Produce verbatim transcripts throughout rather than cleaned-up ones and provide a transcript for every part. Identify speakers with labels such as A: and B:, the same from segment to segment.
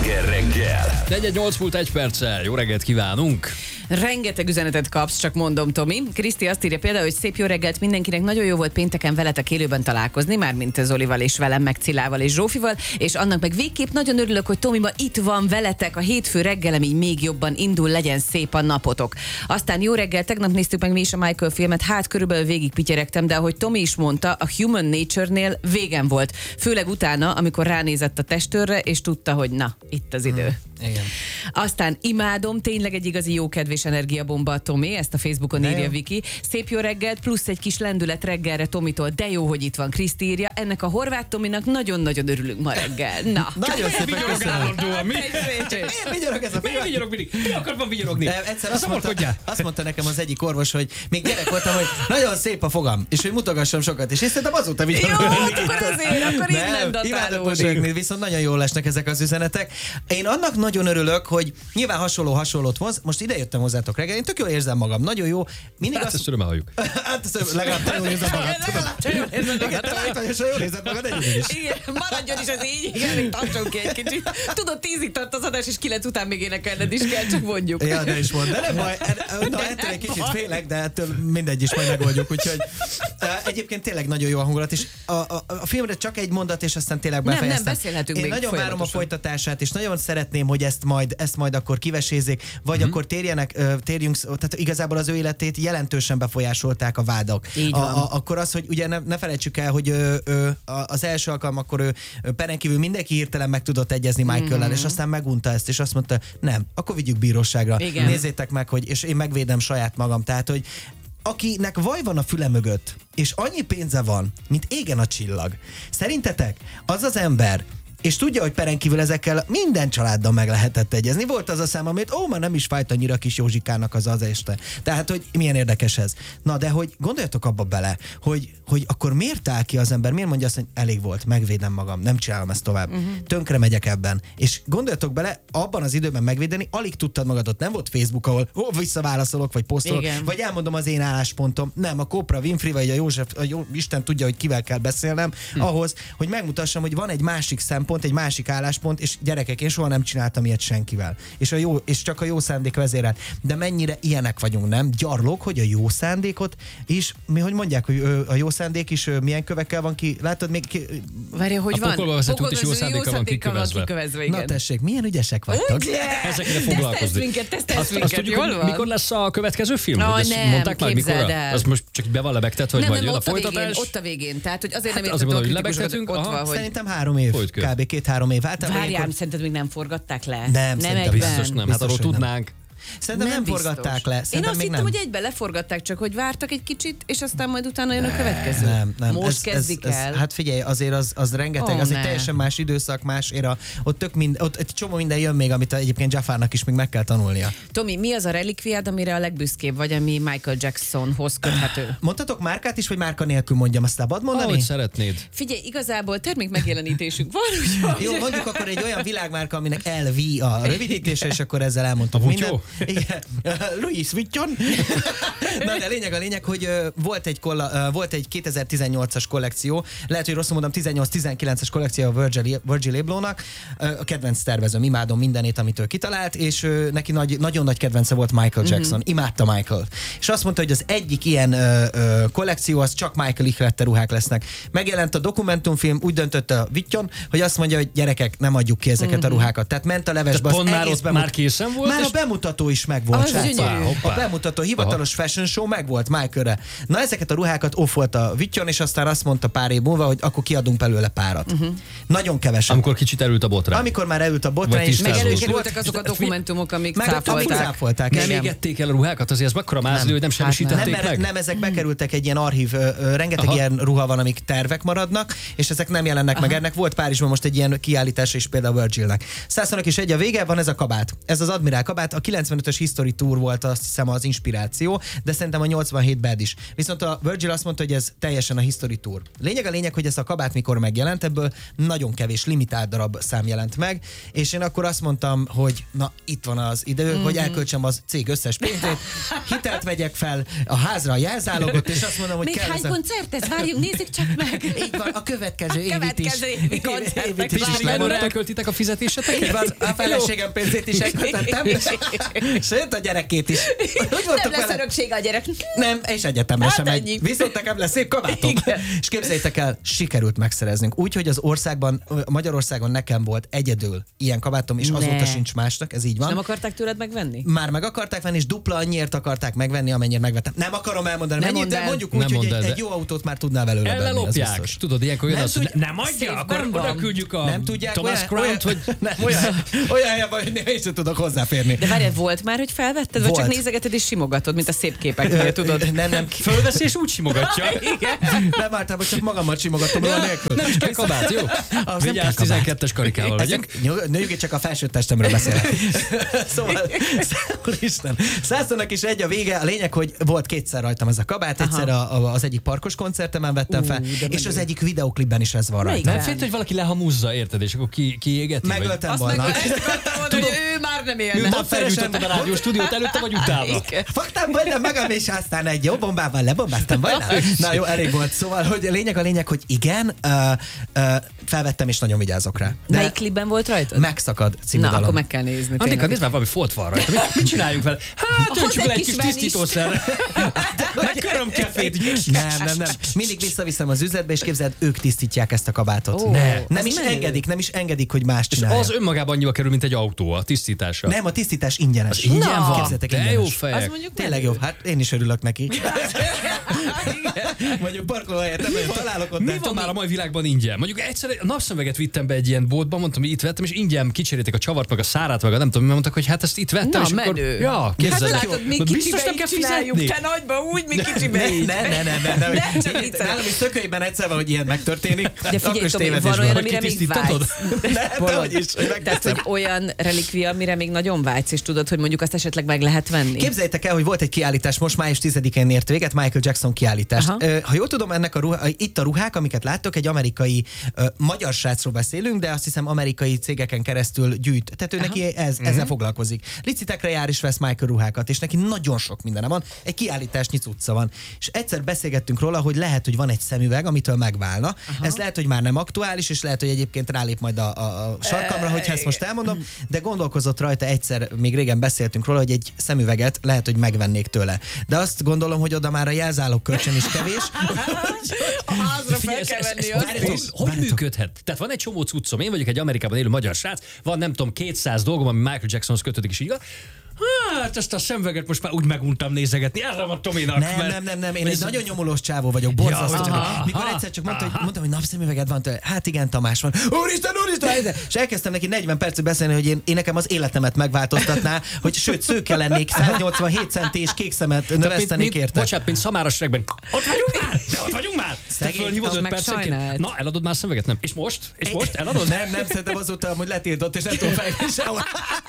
A: Sláger reggel.
B: negyven nyolc múlt egy perccel. Jó reggelt kívánunk!
C: Rengeteg üzenetet kapsz, csak mondom, Tomi. Kriszti azt írja például, hogy szép jó reggelt mindenkinek, nagyon jó volt pénteken veletek élőben találkozni, mármint Zolival és velem, meg Cilával és Zsófival, és annak meg végképp nagyon örülök, hogy Tomi ma itt van veletek, a hétfő reggelem így még jobban indul, legyen szép a napotok. Aztán jó reggel, tegnap néztük meg mi is a Michael filmet, hát körülbelül végig pityeregtem, de ahogy Tomi is mondta, a Human Nature-nél végem volt. Főleg utána, amikor ránézett a testőrre, és tudta, hogy na, itt az idő.
D: Hmm, igen.
C: Aztán imádom, tényleg egy igazi jókedvés energiabomba a Tomi, ezt a Facebookon
D: De
C: írja
D: jó.
C: Viki. Szép jó reggelt, plusz egy kis lendület reggelre Tomitól, de jó, hogy itt van, Kriszti írja. Ennek a horvát Tominak nagyon-nagyon örülünk ma reggel. Na.
D: Nagyon szépen köszönöm.
B: Mi?
D: Miért vigyorog ez a
B: Miért vigyorog mindig? Mi akar van vigyorogni?
D: De egyszer azt mondta, azt mondta nekem az egyik orvos, hogy még gyerek voltam, hogy nagyon szép a fogam, és hogy mutogassam sokat, és én szerintem azóta
C: Jó,
D: vigyorog.
C: akkor azért, akkor így nem
D: imádok
C: datálódik.
D: mosolyogni, viszont nagyon jól esnek ezek az üzenetek. Én annak nagyon örülök, hogy nyilván hasonló hasonlót hoz. Most ide jöttem hozzátok reggel, én tök jól érzem magam, nagyon jó. Mindig
B: Hát
D: azt...
B: ezt örömmel halljuk.
D: Hát ezt legalább te jól érzed magad.
C: Legalább te jól érzed magad.
D: Igen, te látványosan jól érzed magad egyébként is.
C: Igen, maradjon is az így, igen, még tartson ki egy kicsit. Tudod, tízig tart az adás, és kilenc után még énekelned is kell, csak mondjuk.
D: Ja, de is mond, de nem baj, na, ettől egy kicsit félek, de ettől mindegy is majd megoldjuk, úgyhogy uh, egyébként tényleg nagyon jó a hangulat, és a, a, a filmre csak egy mondat, és aztán tényleg
C: Nem, nem,
D: befejeztem.
C: beszélhetünk
D: Én
C: még
D: nagyon várom a
C: folyamatosan.
D: folytatását, és nagyon szeretném, hogy ezt majd, ezt majd akkor kivesézzék, vagy
C: Mhm.
D: akkor térjenek, uh, térjünk, tehát igazából az ő életét jelentősen befolyásolták a vádak.
C: Így
D: A,
C: van.
D: a, akkor az, hogy ugye ne, ne felejtsük el, hogy ö, ö, az első alkalom, akkor ő ö, peren kívül mindenki hirtelen meg tudott egyezni Michael-lel,
C: Mhm.
D: és aztán megunta ezt, és azt mondta, nem, akkor vigyük bíróságra.
C: Igen.
D: Nézzétek meg, hogy, és én megvédem saját magam. Tehát, hogy akinek vaj van a füle mögött, és annyi pénze van, mint égen a csillag. Szerintetek az az ember, és tudja, hogy peren kívül ezekkel minden családdal meg lehetett egyezni. Volt az a szám, amit ó, már nem is fájt annyira kis Józsikának az az este. Tehát, hogy milyen érdekes ez. Na, de hogy gondoljatok abba bele, hogy, hogy akkor miért áll ki az ember, miért mondja azt, hogy elég volt, megvédem magam, nem csinálom ezt tovább. Uh-huh. Tönkre megyek ebben. És gondoljatok bele, abban az időben megvédeni, alig tudtad magadat. Nem volt Facebook, ahol ó, visszaválaszolok, vagy posztolok,
C: Igen.
D: vagy elmondom az én álláspontom. Nem, a Oprah Winfrey, vagy a József, a jó, Isten tudja, hogy kivel kell beszélnem, hm. ahhoz, hogy megmutassam, hogy van egy másik szempont, egy másik álláspont, és gyerekek, én soha nem csináltam ilyet senkivel. És, a jó, és csak a jó szándék vezérel. De mennyire ilyenek vagyunk, nem? Gyarlók, hogy a jó szándékot is, mi hogy mondják, hogy ö, a jó szándék is ö, milyen kövekkel van ki, látod még ki...
C: Várja, hogy
B: A
C: van?
B: pokolba vezető út is jó
C: Pokolba
B: szándékkal van kikövezve.
C: kikövezve,
D: Na
C: igen.
D: tessék, milyen ügyesek vagytok.
C: Ugye?
B: Ezekre foglalkozni.
C: Tesztelsz minket, tesztelsz
B: Azt, azt
C: minket,
B: tudjuk,
C: jól
B: hogy
C: van?
B: mikor lesz a következő film?
C: Ah,
B: Hogy ezt
C: nem,
B: mondták már,
C: képzeld
B: mikorra?
C: el.
B: Az most csak be van lebegtet, hogy
C: Nem,
B: majd
C: nem,
B: jön a
C: ott a végén,
B: folytatás?
C: ott a végén. Tehát, hogy azért
B: Hát
C: nem
B: azért
C: értettem
B: mondom, hogy
C: a kritikusok,
B: lebegtetünk,
C: ott
B: aha.
C: van, hogy...
D: Szerintem három év,
B: Folyt kö.
D: kb. két-három év. Általában
C: Várjál,
D: ilyenkor-
C: szerinted még nem forgatták le?
D: Nem,
C: nem
D: szerintem
C: egyben.
B: Biztos nem, hát
D: Biztos,
B: arról
D: hogy nem.
B: tudnánk.
D: Szerintem nem, nem
C: biztos.
D: forgatták le.
C: Én
D: Szerintem
C: azt
D: még
C: hittem,
D: nem.
C: hogy egybe leforgatták, csak hogy vártak egy kicsit, és aztán majd utána jön a következő.
D: Nem, nem.
C: Most
D: ez,
C: kezdik
D: ez,
C: el.
D: Ez, hát figyelj, azért az, az rengeteg,
C: Ó,
D: az egy
C: ne.
D: teljesen más időszak, más éra. Ott, tök mind, ott egy csomó minden jön még, amit egyébként Jaffarnak is még meg kell tanulnia.
C: Tomi, mi az a relikviád, amire a legbüszkébb vagy, ami Michael Jacksonhoz köthető?
D: Mondhatok márkát is, vagy márka nélkül mondjam, azt szabad mondani?
B: Ahogy szeretnéd.
C: Figyelj, igazából termék megjelenítésünk van, úgyhogy...
D: Jó, mondjuk akkor egy olyan világmárka, aminek el vé a rövidítése, és akkor ezzel elmondtuk
B: A
D: mindent.
B: Vutyó?
D: Igen. Louis Vuitton. Na, de lényeg a lényeg, hogy uh, volt egy, kolla, uh, volt egy kétezer-tizennyolcas kollekció, lehet, hogy rosszul mondom, tizennyolc-tizenkilences kollekció a Virgil, Virgil Ablohnak, uh, a kedvenc tervezőm, imádom mindenét, amit ő kitalált, és uh, neki nagy, nagyon nagy kedvence volt Michael Jackson, mm-hmm. imádta Michael. És azt mondta, hogy az egyik ilyen uh, uh, kollekció, az csak Michael ihlette ruhák lesznek. Megjelent a dokumentumfilm, úgy döntött a Vuitton, hogy azt mondja, hogy gyerekek, nem adjuk ki ezeket mm-hmm. a ruhákat. Tehát ment a levesbe,
B: Tehát
D: az
B: pont már
D: egész
B: ott
D: bemut-
B: már készen volt,
D: Már
B: és-
D: a bemutató is megvolt.
C: Az
D: srácok.
C: gyönyörű.
D: A bemutató, hivatalos Aha. fashion show megvolt Michaelre. Na, ezeket a ruhákat offolt a Vuitton, és aztán azt mondta pár év múlva, hogy akkor kiadunk belőle párat. Uh-huh. Nagyon kevesen.
B: Amikor kicsit elült a botrány.
D: Amikor már elült a botrány,
B: Vagy
D: és
B: tisztázódott.
C: Meg
B: Ez
C: előkerültek
B: volt-
C: azok a
B: Ez-
C: dokumentumok, amik
D: Meg- amik
C: cáfolták.
D: cáfolták,
B: Nem
D: igen.
B: égették el a ruhákat, azért ez mekkora mázli, hogy nem
C: Hát
B: semmisítették
D: nem, mert
B: meg?
D: nem, ezek bekerültek egy ilyen archív, ö, ö, rengeteg
B: Aha.
D: ilyen ruha van, amik tervek maradnak, és ezek nem jelennek Aha. meg. Ennek volt Párizsban most egy ilyen kiállítás is például Virgilnek. Százszornak is egy a vége, van ez a kabát. Ez az Admiral kabát, a kilencvenötös History Tour volt azt hiszem az inspiráció, de szerintem a nyolcvanhét Bad is. Viszont a Virgil azt mondta, hogy ez teljesen a History Tour. Lényeg a lényeg, hogy ez a kabát mikor megjelent, ebből nagyon kevés limitált darab szám jelent meg, és én akkor azt mondtam, hogy na itt van az idő, mm-hmm. hogy elköltsem az cég összes pénzét, hitelt vegyek fel a házra a jelzálogot, és azt mondom, hogy
C: még
D: kell
C: hány
D: ez a...
C: koncert ez? Várjunk, nézzük csak meg.
D: Így van, a következő évit is.
C: Következő évi koncertek.
B: És már elköltitek a fizetéseteket?
D: Így van, a feleségem pénzét is elköltöttem, sőt a gyerekét is. Hogy
C: Nem lesz örökség a gyerek.
D: Nem, és egyetemre
C: Hát
D: sem
C: ennyi.
D: megy. Viszont nekem lesz szép kabátom. És képzeljétek el, sikerült megszereznünk. Úgy, hogy az országban, Magyarországon nekem volt egyedül ilyen kabátom, és
C: Ne.
D: azóta sincs másnak, ez így van.
C: Nem akarták tőled megvenni?
D: Már meg akarták venni, és dupla annyiért akarták megvenni, amennyire megvettem. Nem akarom elmondani,
C: Nem
D: mennyit,
C: mondd
D: de
C: el.
D: mondjuk
B: Nem
D: úgy, hogy
B: mondd el,
D: egy,
B: de-
D: egy jó autót már tudnál belőle venni. az
B: Ellelopják.
D: biztos.
B: Tudod, ilyenkor olyan
D: Nem
B: az, hogy
D: tudja-
B: nem adja,
C: Szép
B: akkor
C: van.
B: oda küldjük a
D: Nem tudják,
B: Thomas
D: olyan,
B: Crown-t, hogy
D: olyan, nem, olyan, olyan helyen van, hogy én sem tudok hozzáférni.
C: De várjál, volt már, hogy felvetted, vagy
D: Volt.
C: csak nézegeted és simogatod, mint a szép képeknél, tudod?
D: Nem, nem,
B: fölveszi és úgy simogatja.
D: nem általában csak magamat simogatom olyan nélkül.
B: Nem is kell kabát, jó?
D: nem
B: Vigyázz,
D: kell kabát.
B: tizenkettes karikával legyek.
D: Nőjük, csak a felső testemről beszélek. Szóval, Isten, százszornak is egy a vége. A lényeg, hogy volt kétszer rajtam ez a kabát, egyszer a, a, az egyik parkos koncertemen vettem
C: Ú,
D: fel,
C: de
D: és
C: menő.
D: az egyik videoklipben is ez van rajta.
C: Melyikben?
B: Nem félt, hogy valaki lehamuzza, érted, és akkor ki, kiégeti? vagy-
D: Megöltem
C: Azt
D: volna.
C: meg ezt akartam mondani, hogy ő már nem élne.
B: Miután felgyújtottad a rádió stúdiót előtte vagy utána?
D: Fogtam majdnem magam, és aztán egy jó bombával lebombáztam volna. Na jó, elég volt. Szóval, hogy a lényeg a lényeg, hogy igen, uh, uh, felvettem, és nagyon vigyázok rá. De
C: Melyik klipben volt rajtad?
D: megszakad című
C: Na,
D: dalom.
C: akkor meg kell nézni.
B: Annika,
C: tényleg.
B: nézd már, valami folt van rajta. Mit, mit csináljunk vele? Hát,
C: Hozz
B: öntsük
C: egy
B: le egy
C: kis
B: kis
C: venist.
B: tisztítószerre. Egy körömkefét.
D: Nem, nem, nem. Mindig visszaviszem az üzletbe, és képzeld, ők tisztítják ezt a kabátot.
C: Ó,
D: Ne.
C: az
D: Nem is
C: menő.
D: engedik, nem is engedik, hogy más
B: És
D: csinálja.
B: az önmagában annyiba kerül, mint egy autó, a tisztítása.
D: Nem, a tisztítás ingyenes.
B: Ingyen
C: Na.
B: van.
D: Képzeltek,
B: De
D: ingyenes.
B: jó
C: Az
B: fejek.
C: mondjuk
D: Tényleg jó, hát én is örülök neki. Mondjuk parkolóhelyet nem nagyon találok ott.
B: Mi
D: de
B: van
D: tudom,
B: már a mai világban ingyen? Mondjuk egyszer a napszemüveget vittem be egy ilyen boltba, mondtam, hogy itt vettem, és ingyen kicserélték a csavart, meg a szárát, meg a nem tudom, mi mondtak, hogy hát ezt itt vettem,
C: Na,
B: és akkor...
C: menő.
B: Ja,
C: Hát
B: képzeld.
C: látod, mi
B: Biztos
C: kicsibe
B: nem kell
C: így csináljuk,
B: fizetni.
C: te nagyba úgy, mi kicsibe
D: Ne,
C: így.
D: ne, ne, ne, ne, ne,
C: Ne, csak
D: ne,
C: viccelek.
D: nálam is szökőjében egyszer van, hogy ilyen megtörténik.
C: De
D: Akkor
C: figyelj,
D: is
C: Tomi,
D: tévedés
C: van olyan,
D: van.
C: amire még
B: kitisztítatod?
C: vágysz.
D: Ne, dehogy is, hogy
C: Tehát,
D: megteszem.
C: hogy olyan relikvia, amire még nagyon vágysz, és tudod, hogy mondjuk azt esetleg meg lehet venni.
D: Képzeljétek el, hogy volt egy kiállítás, most május tizedikén ért véget, Michael Jackson kiállítás.
C: Aha.
D: Ö, Ha jól tudom, ennek a ruha, itt a ruhák, amiket láttok, egy amerikai, ö, magyar srácról beszélünk, de azt hiszem amerikai cégeken keresztül gyűjt. Tehát ő neki ez, ezzel foglalkozik. Licitekre jár és vesz Michael ruhákat, és neki nagyon sok mindene van. Egy kiállításnyi cucca van. És egyszer beszélgettünk róla, hogy lehet, hogy van egy szemüveg, amitől megválna. Aha. Ez lehet, hogy már nem aktuális, és lehet, hogy egyébként rálép majd a, a, a sarkamra, hogyha ezt most elmondom, de gondolkozott rajta egyszer, még régen beszéltünk róla, hogy egy szemüveget lehet, hogy megvennék tőle. De azt gondolom, hogy oda már a jelzálog kölcsön is kevés.
C: A házra fel
B: Figyelj,
C: kell
B: ez- ez-
C: venni
B: ez-
C: azt
B: várjatok,
C: is.
B: Hogy működhet? Tehát van egy csomó cuccom, én vagyok egy Amerikában élő magyar srác, van nem tudom kétszáz dolgom, ami Michael Jacksonhoz kötődik, és így van. Hát ezt a szemüveget most már úgy meguntam nézegetni, erre van Tominak.
D: Nem,
B: mert-
D: nem, nem, nem, én
B: mert
D: egy
B: ez-
D: nagyon nyomulós csávó vagyok, borzasztó.
B: Ja,
D: Ja,
B: aha,
D: Mikor
B: aha,
D: egyszer csak mondta, hogy, mondtam, hogy napszemüveged van tőle. Hát igen, Tamás van. Úristen, úristen! És elkezdtem neki negyven percet beszélni, hogy én, én nekem az életemet megváltoztatná, hogy sőt, szőke lennék, száznyolcvanhét centi és kék szemet növesztenék
B: mint,
D: érte.
B: bocsánat, mint Szamára Srekben. Ott vagyunk már! De ott vagyunk már! Te
D: Szegény,
B: fölhívod
C: az
B: öt
C: meg
B: percenként.
C: sajnált.
B: Na, eladod már a szemüveget? Nem. És most? És most? Eladod?
D: Nem, nem, szerintem azóta, hogy letiltott, és nem tudom fejlődni sehol.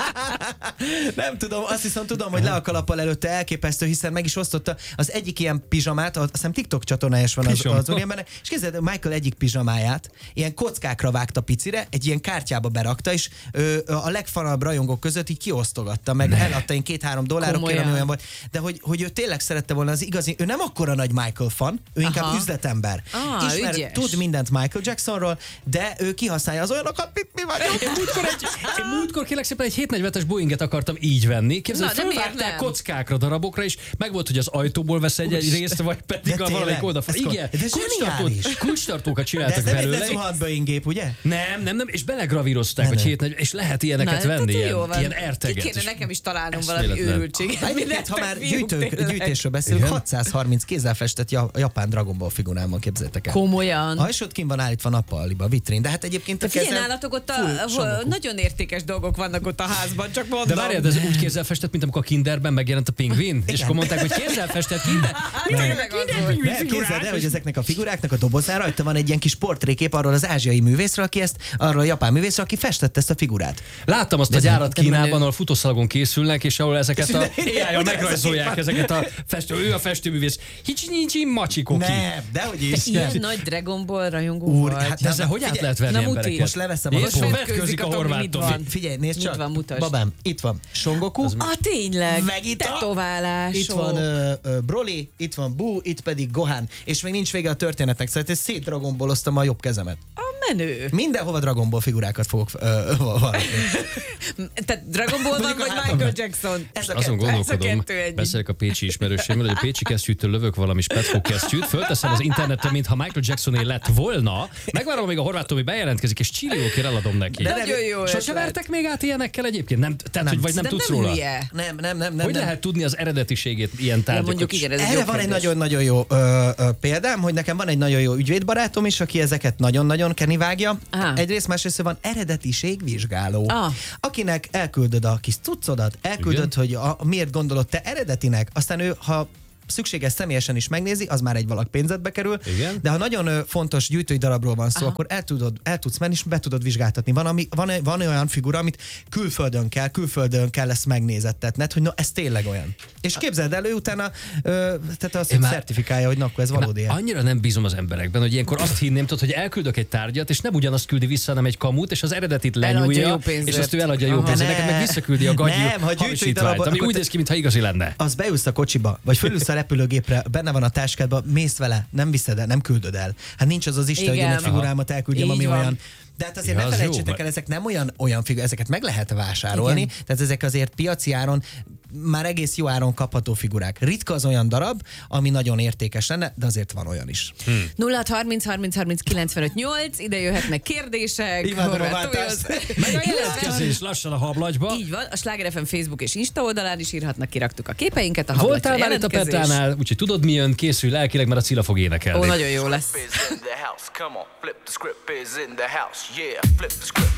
D: Nem tudom, azt viszont tudom, hogy le a kalappal előtte elképesztő, hiszen meg is osztotta az egyik ilyen pizsamát, azt hiszem TikTok csatornája is van az,
B: Pizsama.
D: az úriembernek, és képzeld, Michael egyik pizsamáját ilyen kockákra vágta picire, egy ilyen kártyába berakta, és ö, a legfanabb rajongók között így kiosztogatta, meg eladta én két-három dollárokért, ami
C: Komolyan?
D: olyan volt. De hogy, hogy ő tényleg szerette volna az igazi, ő nem akkora nagy Michael fan, ő inkább
C: Aha.
D: üzletember.
C: Ah,
D: Ismer,
C: ügyes.
D: tud mindent Michael Jacksonról, de ő kihasználja az olyanokat, mint mi vagyunk.
B: Én múltkor, egy, én múltkor kérlek szépen egy hétszáznegyvenes Boeinget akartam így venni. Képzeld,
C: Na, de miért
B: fölvágták
C: nem?
B: kockákra, darabokra, és meg volt, hogy az ajtóból vesz egy, egy részt, vagy pedig
D: De
B: a
D: tényleg?
B: valamelyik oldalra.
D: Ez ko-
B: Igen,
D: de ez
B: kulcstartót,
D: zseniális.
B: kulcstartókat
D: De
B: csináltak
D: ez nem egy
B: belőle.
D: lezuhant Boeing gép, ugye?
B: Nem, nem, nem, és belegravírozták, hogy
D: Menő.
B: hétszáznegyven, és lehet ilyeneket
C: Na,
B: venni,
C: tehát
B: ilyen,
C: jó van.
B: ilyen
C: Ki
B: erteget.
C: kéne
B: és-
C: nekem is találnom valami
B: eszméletlen.
C: őrültséget.
D: Egyébként, ha már
C: Fiúk,
D: gyűjtők,
C: tényleg.
D: gyűjtésről beszélünk,
B: Igen.
D: hatszázharminc kézzelfestett ja, japán Dragon Ball figurán van, képzeljétek el.
C: Komolyan.
D: A és ott kint van állítva nappaliba, vitrin, de hát egyébként
C: De
D: a
C: figyelj,
D: kezem
C: nálatok ott a,
D: full
C: a,
D: sokokú.
C: nagyon értékes dolgok dragok vannak ott a házban, csak mondom.
B: De várjál, de ez úgy kézzelfestett, mint amikor a Kinderben megjelent a pingvin, és akkor mondták, hogy kézzelfestett Kinder.
C: Tényleg az volt.
D: Ne, képzeld el, hogy ezeknek a figuráknak a dobozán rajta van egy ilyen kis portrékép arról az ázsiai művészről, aki ezt, arról a japán művészről, aki festette ezt a figurát.
B: Láttam azt a gyárat Kínában, ahol futószalagon készülnek, és ahol ezeket a á i-jal megrajzolják ezeket a festő, ő a festőművész. Hicsi nincs macikoki.
D: Nem, dehogy is.
C: Te ilyen nagy Dragon Ball rajongó
D: Úr,
C: vagy.
D: hát
B: De ezzel hogy át lehet verni
C: Na, muti.
B: embereket?
D: Most leveszem a
B: És
D: lapot.
B: vetkőzik a
C: Tomi,
B: horvát
C: mit
B: Tomi.
C: van?
D: Figyelj, nézd
C: Mit
D: csak.
C: van, mutasd.
D: Babám, itt van Son Goku.
C: Ah, tényleg.
D: Meg itt a-
C: tetoválás.
D: Itt van ö, ö, Broly, itt van Buu, itt pedig Gohan. És még nincs vége a történetnek, szóval ezt szét Dragon Balloztam a jobb kezemet.
C: A menő.
D: Mindenhova Dragon Ball figurákat fogok ö, ö, varatni.
C: Tehát Dragon Ball van,
D: Mondjuk a
C: vagy
D: hátamra.
C: Michael Jackson?
D: Ez a
B: Azon
D: kettő.
B: gondolkodom,
C: Ez a kettő együtt.
B: beszélek a pécsi ismerőseimmel, hogy a pécsi kesztyűtől lövök valami speckó kesztyűt, fölteszem az interneten, mintha Michael Jacksoné lett volna, megvárom, amíg a horvát Tomi bejelentkezik, és csillókért eladom neki.
C: De nagyon jó
B: Sose
C: ötlet.
B: vertek még át ilyenekkel egyébként? Nem, tehát, hogy vagy nem
C: De
B: tudsz
C: nem
B: róla?
C: hülye.
D: Nem, nem, nem, nem.
B: Hogy
D: nem.
B: lehet tudni az eredetiségét ilyen
C: Ja,
B: tárgyakot?
C: mondjuk igen, ez egy
D: Erre
C: jó
D: van egy
C: kérdés.
D: nagyon-nagyon jó ö, ö, példám, hogy nekem van egy nagyon jó ügyvédbarátom is, aki ezeket nagyon-nagyon kenivágja.
C: Aha.
D: Egyrészt, másrészt van eredetiségvizsgáló,
C: Ah.
D: akinek elküldöd a kis cuccodat, elküldöd,
B: Igen.
D: hogy a, miért gondolod te eredetinek, aztán ő, ha szükséges személyesen is megnézi, az már egy valak pénzedbe kerül.
B: Igen.
D: De ha nagyon ö, fontos gyűjtői darabról van szó,
C: Aha.
D: akkor el, tudod, el tudsz menni, és be tudod vizsgáltatni. Van, ami, van, van olyan figura, amit külföldön kell, külföldön kell ezt megnézettetned, hogy na, ez tényleg olyan. És képzeld el, ő utána ö, tehát azt
B: Én már-
D: certifikálja, hogy na, akkor ez valódi.
B: Na, annyira nem bízom az emberekben, hogy ilyenkor azt hinném, tudod, hogy elküldök egy tárgyat, és nem ugyanazt küldi vissza, hanem egy kamut, és az eredetit
C: Eladja
B: lenyúlja,
C: jó pénzért.
B: és azt ő eladja jó
C: Aha.
B: pénzért.
D: Ne.
B: Neked meg visszaküldi a gagyi
D: Nem, ha gyűjtői
B: hamisítványt,
D: darabot-
B: ami
D: akkor
B: úgy
D: te-
B: néz ki, mintha igazi lenne.
D: Az beülsz a kocsiba, vagy fölülsz a repülőgépre, benne van a táskádba, mész vele, nem viszed el, nem küldöd el. Hát nincs az az Isten, hogy én
C: Igen.
D: egy figurámat elküldjem,
C: Így
D: ami
C: van.
D: olyan. De hát azért
B: Ja,
D: ne
B: az
D: felejtsétek
B: jó,
D: el,
B: mert-
D: ezek nem olyan, olyan figurák, ezeket meg lehet vásárolni,
C: Igen.
D: tehát ezek azért piaci áron már egész jó áron kapható figurák. Ritka az olyan darab, ami nagyon értékes lenne, de azért van olyan is.
C: nulla hat harminc harminc harminc kilencvenöt nyolc, ide jöhetnek kérdések.
D: Imádom a
C: Horváth
D: váltást.
C: Tomihoz.
B: Meg a
C: Illetve-
B: jelentkezés lassan a hablagyba.
C: Így van, a Sláger ef em Facebook és Insta oldalán is írhatnak, kiraktuk a képeinket, a hablagyra
B: Voltál már itt a
C: jelentkezés.
B: Petránál, úgyhogy tudod mi jön, készülj lelkileg, mert a Cilla fog énekelni.
C: Ó, nagyon jó lesz.
A: Is in the house. Come on, flip the script is in the house. Yeah, flip the script.